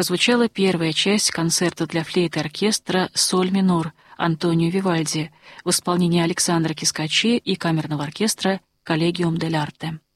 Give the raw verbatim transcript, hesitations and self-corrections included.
прозвучала первая часть концерта для флейты и оркестра «Соль минор» Антонио Вивальди в исполнении Александра Кискачи и камерного оркестра «Коллегиум дель Арте».